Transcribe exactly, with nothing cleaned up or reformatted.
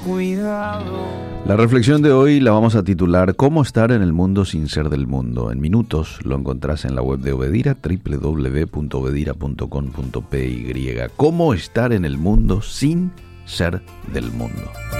Cuidado. La reflexión de hoy la vamos a titular ¿Cómo estar en el mundo sin ser del mundo? En minutos lo encontrás en la web de Obedira, doble u doble u doble u punto obedira punto com punto pe y. ¿Cómo estar en el mundo sin ser del mundo?